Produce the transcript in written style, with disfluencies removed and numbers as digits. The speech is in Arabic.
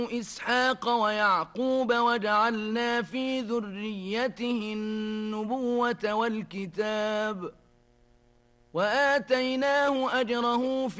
إسحاق ويعقوب وجعلنا في ذريته النبوة والكتاب وآتيناه أجره